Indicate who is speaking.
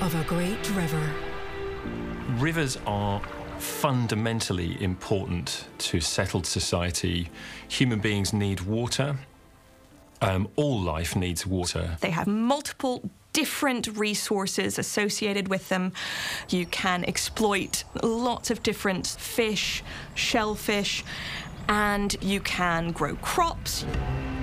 Speaker 1: of a great river.
Speaker 2: Rivers are fundamentally important to settled society. Human beings need water. All life needs water.
Speaker 3: They have multiple different resources associated with them. You can exploit lots of different fish, shellfish, and you can grow crops.